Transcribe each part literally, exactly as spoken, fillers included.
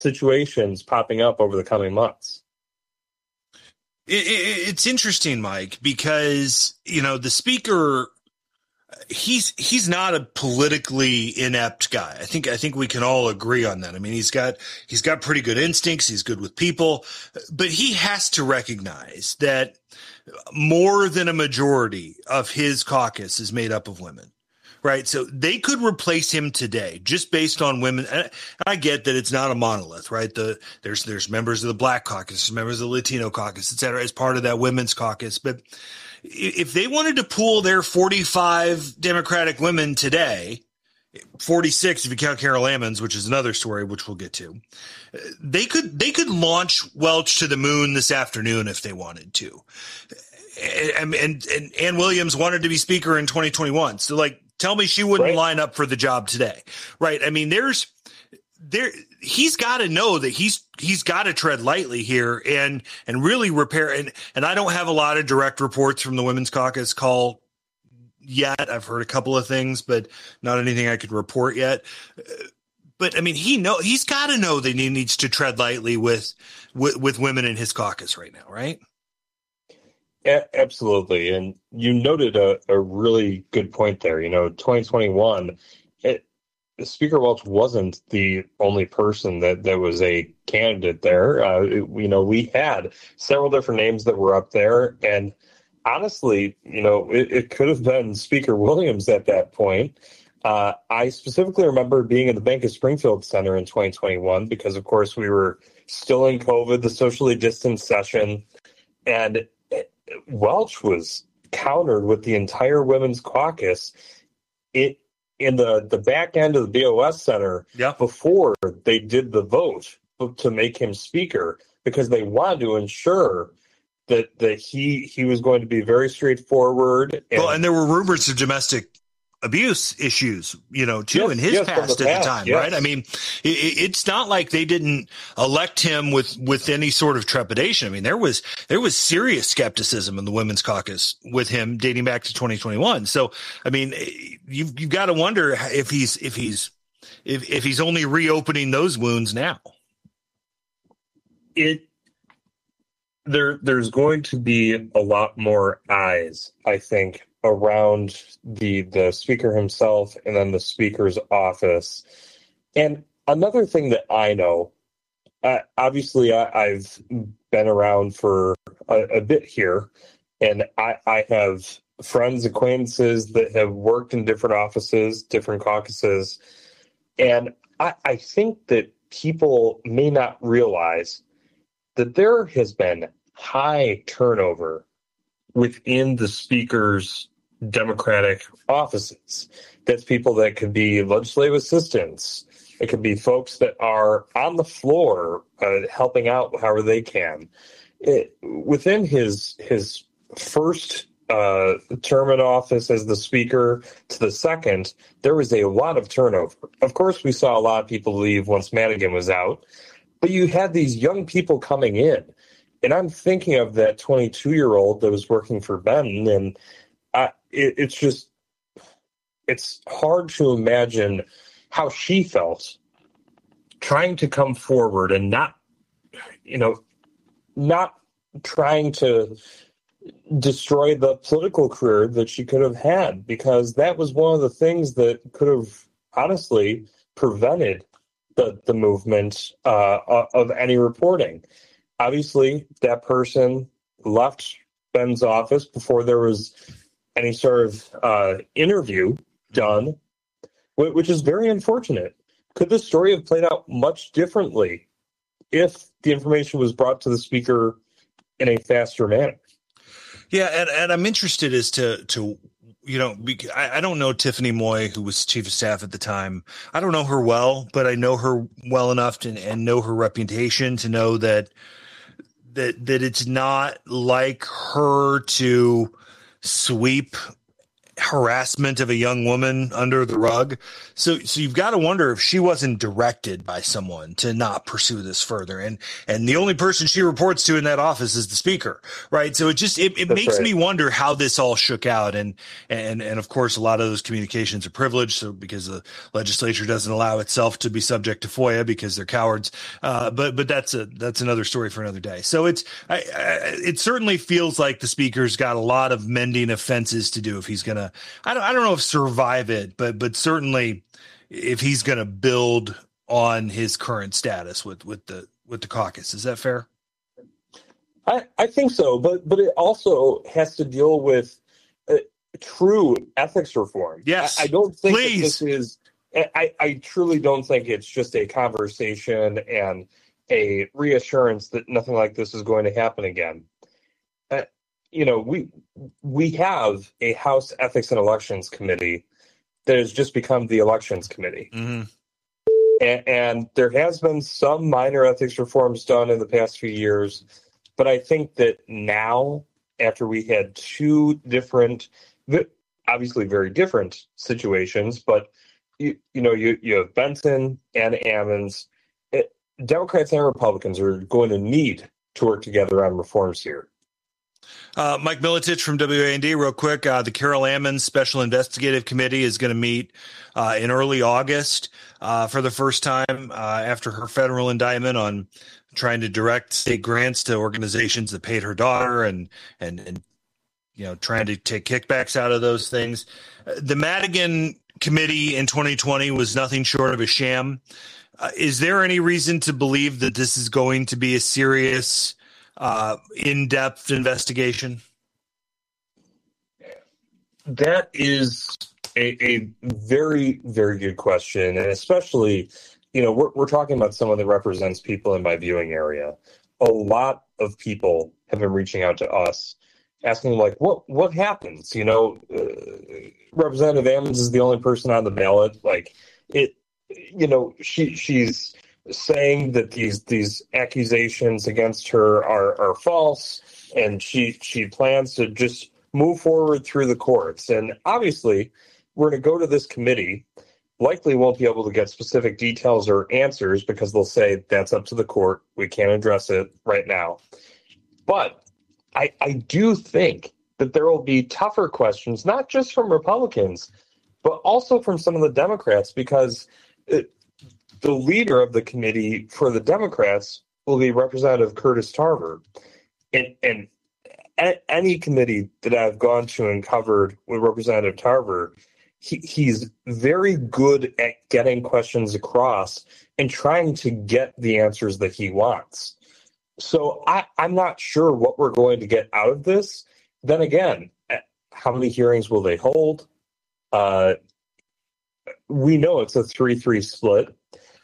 situations popping up over the coming months. It, it, it's interesting, Mike, because, you know, the speaker, he's he's not a politically inept guy. I think I think we can all agree on that. I mean, he's got he's got pretty good instincts. He's good with people, but he has to recognize that more than a majority of his caucus is made up of women. Right. So they could replace him today just based on women. And I get that it's not a monolith, right? The there's there's members of the Black caucus, there's members of the Latino caucus, et cetera, as part of that women's caucus. But if they wanted to pool their forty-five Democratic women today, forty-six if you count Carol Ammons, which is another story, which we'll get to, they could they could launch Welch to the moon this afternoon if they wanted to. And and, and Ann Williams wanted to be speaker in twenty twenty-one. So, like, tell me she wouldn't right. line up for the job today, right? I mean, there's there. He's got to know that he's he's got to tread lightly here and and really repair. And and I don't have a lot of direct reports from the Women's Caucus call yet. I've heard a couple of things, but not anything I could report yet. But I mean, he know he's got to know that he needs to tread lightly with with, with women in his caucus right now, right? A- absolutely. And you noted a, a really good point there. You know, twenty twenty-one, it, Speaker Welch wasn't the only person that, that was a candidate there. Uh, it, you know, we had several different names that were up there. And honestly, you know, it, it could have been Speaker Williams at that point. Uh, I specifically remember being at the Bank of Springfield Center in twenty twenty-one because, of course, we were still in COVID, the socially distanced session. And Welch was countered with the entire women's caucus it, in the, the back end of the B O S Center yeah. before they did the vote to make him speaker because they wanted to ensure that that he he was going to be very straightforward. And, well, and there were rumors of domestic abuse issues, you know, too, yes, in his yes, past the at past, the time, yes. right? I mean, it, it's not like they didn't elect him with, with any sort of trepidation. I mean, there was there was serious skepticism in the Women's Caucus with him dating back to twenty twenty-one. So, I mean, you've you've got to wonder if he's if he's if if he's only reopening those wounds now. It there there's going to be a lot more eyes, I think, around the the speaker himself and then the speaker's office. And another thing that I know, uh, obviously I, I've been around for a, a bit here, and I, I have friends, acquaintances that have worked in different offices, different caucuses. And I, I think that people may not realize that there has been high turnover within the speaker's Democratic offices. That's people that could be legislative assistants. It could be folks that are on the floor uh, helping out however they can. It, within his his first uh, term in office as the speaker to the second, there was a lot of turnover. Of course, we saw a lot of people leave once Madigan was out, but you had these young people coming in. And I'm thinking of that twenty-two-year-old that was working for Benton, and I, it, it's just, it's hard to imagine how she felt trying to come forward and not, you know, not trying to destroy the political career that she could have had, because that was one of the things that could have honestly prevented the, the movement uh, of any reporting. Obviously, that person left Ben's office before there was any sort of uh, interview done, which is very unfortunate. Could the story have played out much differently if the information was brought to the speaker in a faster manner? Yeah, and, and I'm interested as to, to you know, I, I don't know Tiffany Moy, who was chief of staff at the time. I don't know her well, but I know her well enough to, and know her reputation to know that that that it's not like her to sweep harassment of a young woman under the rug. So, so you've got to wonder if she wasn't directed by someone to not pursue this further. And, and the only person she reports to in that office is the speaker, right? So it just, it, it makes right. me wonder how this all shook out. And, and, and of course, a lot of those communications are privileged. So because the legislature doesn't allow itself to be subject to FOIA because they're cowards. Uh, but, but that's a, that's another story for another day. So it's, I, I, it certainly feels like the speaker's got a lot of mending of fences to do if he's going to, I don't, I don't know if survive it, but but certainly if he's going to build on his current status with, with the with the caucus. Is that fair? I, I think so, but but it also has to deal with uh, true ethics reform. Yes, I, I don't think please. That this is. I, I truly don't think it's just a conversation and a reassurance that nothing like this is going to happen again. Uh, you know, we we have a House Ethics and Elections Committee that has just become the Elections Committee. Mm-hmm. And, and there has been some minor ethics reforms done in the past few years, but I think that now, after we had two different, obviously very different situations, but you, you know, you, you have Benson and Ammons, it, Democrats and Republicans are going to need to work together on reforms here. Uh, Mike Militich from W A N D, real quick. Uh, the Carol Ammons Special Investigative Committee is going to meet uh, in early August uh, for the first time uh, after her federal indictment on trying to direct state grants to organizations that paid her daughter and and and you know trying to take kickbacks out of those things. Uh, the Madigan Committee in twenty twenty was nothing short of a sham. Uh, is there any reason to believe that this is going to be a serious Uh, in-depth investigation? That is a, a very, very good question. And especially, you know, we're, we're talking about someone that represents people in my viewing area. A lot of people have been reaching out to us asking, like, what, what happens? You know, uh, Representative Ammons is the only person on the ballot. Like, it, you know, she she's saying that these these accusations against her are, are false, and she she plans to just move forward through the courts. And obviously, we're going to go to this committee, likely won't be able to get specific details or answers because they'll say that's up to the court. We can't address it right now. But I, I do think that there will be tougher questions, not just from Republicans, but also from some of the Democrats, because it, the leader of the committee for the Democrats will be Representative Curtis Tarver. And, and a, any committee that I've gone to and covered with Representative Tarver, he, he's very good at getting questions across and trying to get the answers that he wants. So I, I'm not sure what we're going to get out of this. Then again, how many hearings will they hold? Uh, we know it's a three three split.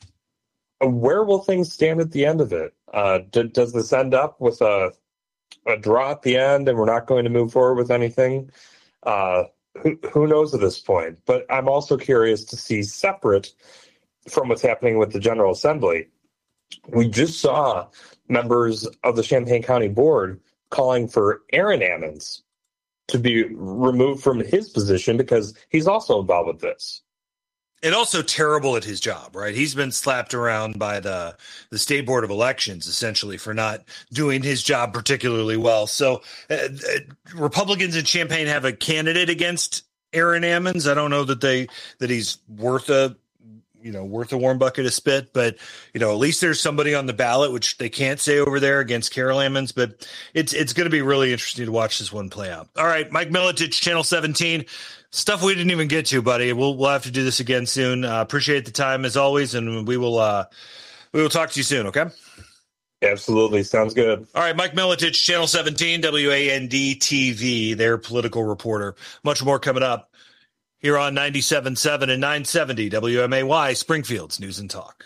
Where will things stand at the end of it? Uh, d- does this end up with a, a draw at the end and we're not going to move forward with anything? Uh, who, who knows at this point? But I'm also curious to see, separate from what's happening with the General Assembly, we just saw members of the Champaign County Board calling for Aaron Ammons to be removed from his position because he's also involved with this. And also terrible at his job, right? He's been slapped around by the the State Board of Elections, essentially, for not doing his job particularly well. So uh, uh, Republicans in Champaign have a candidate against Aaron Ammons. I don't know that they that he's worth a you know worth a warm bucket of spit, but you know at least there's somebody on the ballot, which they can't say over there against Carol Ammons. But it's it's going to be really interesting to watch this one play out. All right, Mike Militich, Channel seventeen. Stuff we didn't even get to, buddy. We'll we'll have to do this again soon. Uh, appreciate the time as always, and we will uh, we will talk to you soon. Okay. Absolutely, sounds good. All right, Mike Militich, Channel seventeen, W A N D T V, their political reporter. Much more coming up here on ninety-seven point seven and nine seventy W M A Y, Springfield's News and Talk.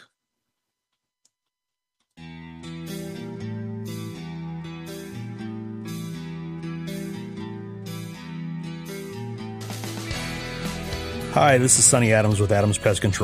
Hi, this is Sonny Adams with Adams Pest Control.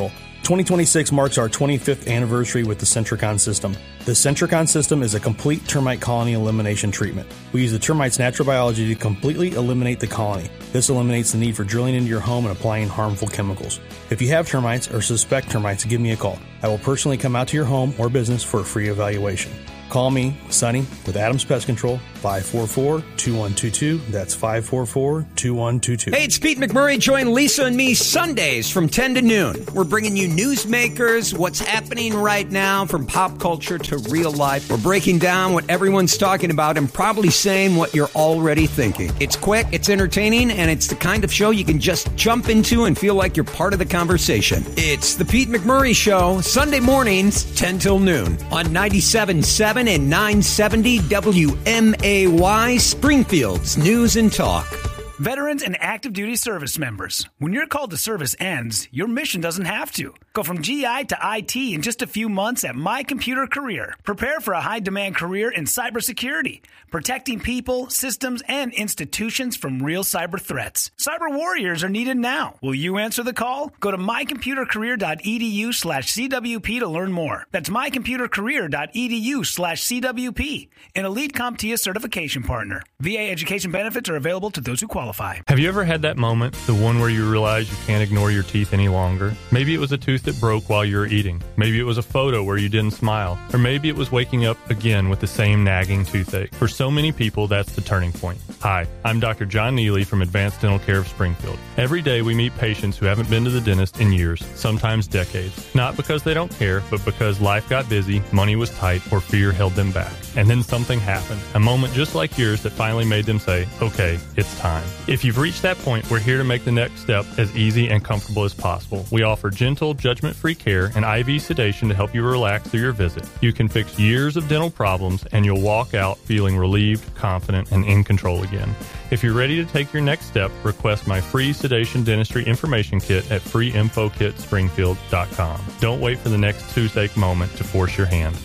twenty twenty-six marks our twenty-fifth anniversary with the Centricon system. The Centricon system is a complete termite colony elimination treatment. We use the termite's natural biology to completely eliminate the colony. This eliminates the need for drilling into your home and applying harmful chemicals. If you have termites or suspect termites, give me a call. I will personally come out to your home or business for a free evaluation. Call me, Sonny, with Adams Pest Control, five four four, two one two two. That's five four four, two one two two. Hey, it's Pete McMurray. Join Lisa and me Sundays from ten to noon. We're bringing you newsmakers, what's happening right now from pop culture to real life. We're breaking down what everyone's talking about and probably saying what you're already thinking. It's quick, it's entertaining, and it's the kind of show you can just jump into and feel like you're part of the conversation. It's the Pete McMurray Show, Sunday mornings, ten till noon on ninety-seven point seven and nine seventy W M A Y, Springfield's News and Talk. Veterans and active duty service members, when your call to service ends, your mission doesn't have to. Go from G I to I T in just a few months at My Computer Career. Prepare for a high-demand career in cybersecurity, protecting people, systems, and institutions from real cyber threats. Cyber warriors are needed now. Will you answer the call? Go to mycomputercareer.edu slash CWP to learn more. That's mycomputercareer.edu slash CWP, an Elite CompTIA certification partner. V A education benefits are available to those who qualify. Have you ever had that moment, the one where you realize you can't ignore your teeth any longer? Maybe it was a tooth that broke while you were eating. Maybe it was a photo where you didn't smile. Or maybe it was waking up again with the same nagging toothache. For so many people, that's the turning point. Hi, I'm Doctor John Neely from Advanced Dental Care of Springfield. Every day we meet patients who haven't been to the dentist in years, sometimes decades. Not because they don't care, but because life got busy, money was tight, or fear held them back. And then something happened. A moment just like yours that finally made them say, okay, it's time. If you've reached that point, we're here to make the next step as easy and comfortable as possible. We offer gentle, judgment-free care and I V sedation to help you relax through your visit. You can fix years of dental problems, and you'll walk out feeling relieved, confident, and in control again. If you're ready to take your next step, request my free sedation dentistry information kit at free info kit springfield dot com. Don't wait for the next toothache moment to force your hand.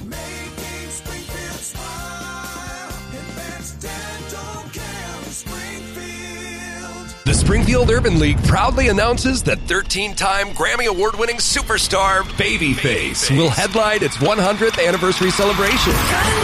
The Springfield Urban League proudly announces that thirteen-time Grammy Award-winning superstar Babyface will headline its one hundredth anniversary celebration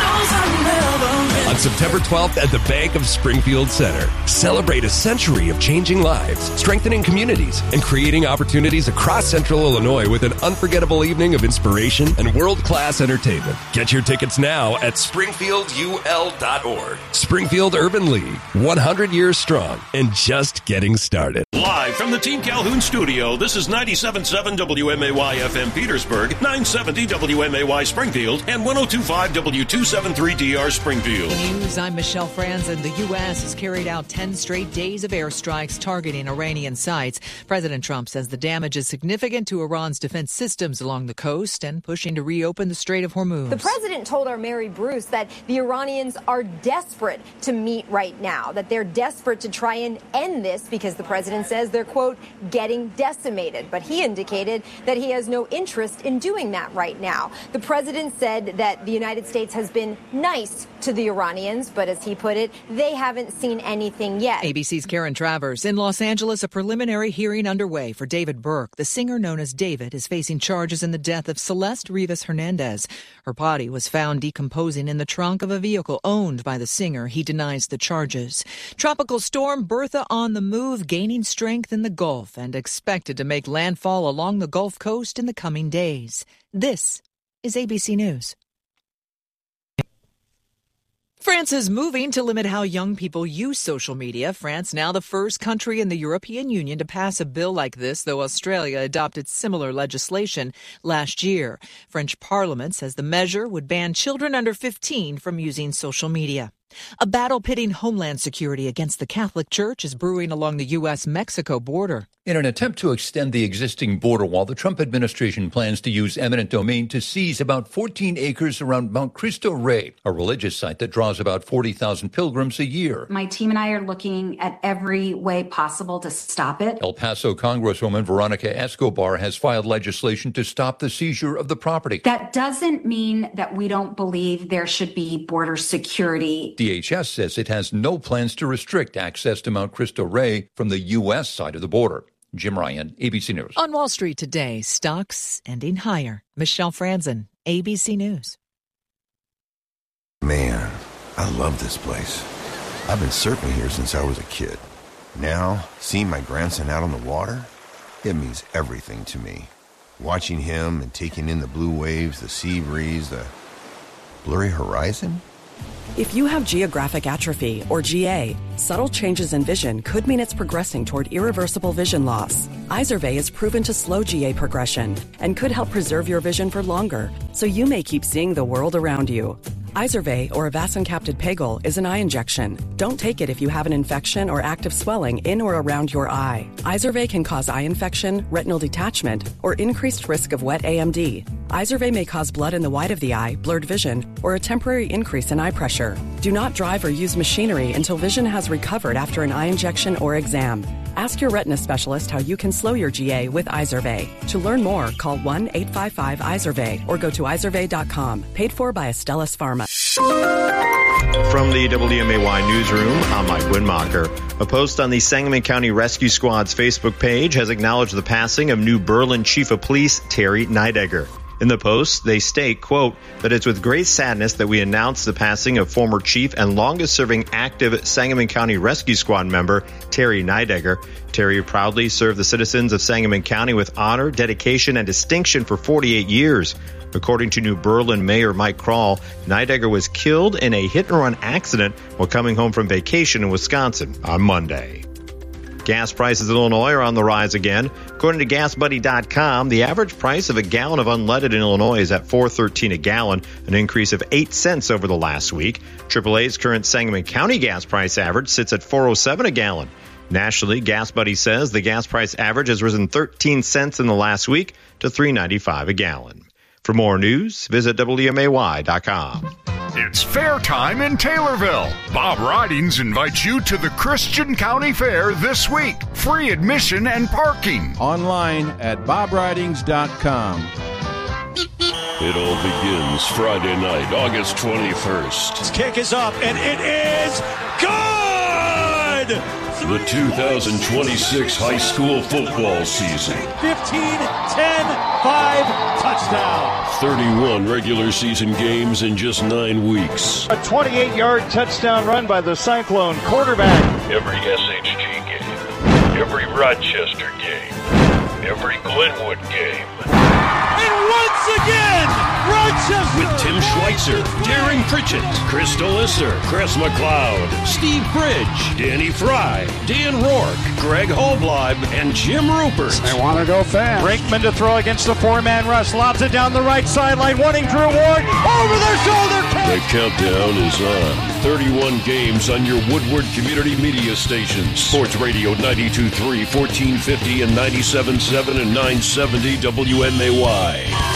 on September twelfth at the Bank of Springfield Center. Celebrate a century of changing lives, strengthening communities, and creating opportunities across Central Illinois with an unforgettable evening of inspiration and world-class entertainment. Get your tickets now at springfield u l dot org. Springfield Urban League, one hundred years strong and just getting started. Live from the Team Calhoun studio, this is ninety-seven point seven W M A Y F M Petersburg, nine seventy W M A Y Springfield, and one oh two point five W two seventy-three D R Springfield. News, I'm Michelle Franz, and the U S has carried out ten straight days of airstrikes targeting Iranian sites. President Trump says the damage is significant to Iran's defense systems along the coast and pushing to reopen the Strait of Hormuz. The president told our Mary Bruce that the Iranians are desperate to meet right now, that they're desperate to try and end this because the president says they're, quote, getting decimated. But he indicated that he has no interest in doing that right now. The president said that the United States has been nice to the Iranians, but as he put it, they haven't seen anything yet. A B C's Karen Travers. In Los Angeles, a preliminary hearing underway for David Burke. The singer known as David is facing charges in the death of Celeste Rivas Hernandez. Her body was found decomposing in the trunk of a vehicle owned by the singer. He denies the charges. Tropical storm Bertha on the move, gaining strength in the Gulf and expected to make landfall along the Gulf Coast in the coming days. This is A B C News. France is moving to limit how young people use social media. France now the first country in the European Union to pass a bill like this, though Australia adopted similar legislation last year. French Parliament says the measure would ban children under fifteen from using social media. A battle pitting Homeland Security against the Catholic Church is brewing along the U S Mexico border. In an attempt to extend the existing border wall, the Trump administration plans to use eminent domain to seize about fourteen acres around Mount Cristo Rey, a religious site that draws about forty thousand pilgrims a year. My team and I are looking at every way possible to stop it. El Paso Congresswoman Veronica Escobar has filed legislation to stop the seizure of the property. That doesn't mean that we don't believe there should be border security. D H S says it has no plans to restrict access to Mount Cristo Rey from the U S side of the border. Jim Ryan, A B C News. On Wall Street today, stocks ending higher. Michelle Franzen, A B C News. Man, I love this place. I've been surfing here since I was a kid. Now, seeing my grandson out on the water, it means everything to me. Watching him and taking in the blue waves, the sea breeze, the blurry horizon. If you have geographic atrophy, or G A, subtle changes in vision could mean it's progressing toward irreversible vision loss. Izervay is proven to slow G A progression and could help preserve your vision for longer, so you may keep seeing the world around you. Izervay, or avacincaptad pegol, is an eye injection. Don't take it if you have an infection or active swelling in or around your eye. Izervay can cause eye infection, retinal detachment, or increased risk of wet A M D. Izervay may cause blood in the white of the eye, blurred vision, or a temporary increase in eye pressure. Do not drive or use machinery until vision has recovered after an eye injection or exam. Ask your retina specialist how you can slow your G A with Izervay. To learn more, call one eight five five Izervay or go to izervay dot com. Paid for by Astellas Pharma. From the W M A Y newsroom, I'm Mike Winmacher. A post on the Sangamon County Rescue Squad's Facebook page has acknowledged the passing of New Berlin Chief of Police Terry Nidegger. In the post, they state, quote, that it's with great sadness that we announce the passing of former chief and longest-serving active Sangamon County Rescue Squad member, Terry Nidegger. Terry proudly served the citizens of Sangamon County with honor, dedication, and distinction for forty-eight years. According to New Berlin Mayor Mike Kroll, Nidegger was killed in a hit-and-run accident while coming home from vacation in Wisconsin on Monday. Gas prices in Illinois are on the rise again. According to gas buddy dot com, the average price of a gallon of unleaded in Illinois is at four dollars and thirteen cents a gallon, an increase of eight cents over the last week. triple A's current Sangamon County gas price average sits at four dollars and seven cents a gallon. Nationally, Gas Buddy says the gas price average has risen thirteen cents in the last week to three dollars and ninety-five cents a gallon. For more news, visit W M A Y dot com. It's fair time in Taylorville. Bob Ridings invites you to the Christian County Fair this week. Free admission and parking. Online at bob ridings dot com. It all begins Friday night, August twenty-first. This kick is up, and it is good! The two thousand twenty-six high school football season. fifteen, ten, five, touchdown. thirty-one regular season games in just nine weeks. A twenty-eight-yard touchdown run by the Cyclone quarterback. Every S H G game, every Rochester game, every Glenwood game. And once again, Rochester! With Tim Schweitzer, Darren Pritchett, Crystal Lisser, Chris McLeod, Steve Bridge, Danny Fry, Dan Rourke, Greg Holbleib, and Jim Rupert. They want to go fast. Brinkman to throw against the four-man rush. Lobs it down the right sideline, wanting Drew Ward. Over their shoulder catch. The countdown is on. thirty-one games on your Woodward Community Media stations. Sports Radio ninety-two point three, fourteen fifty, and ninety-seven point seven and nine seventy W M A Y.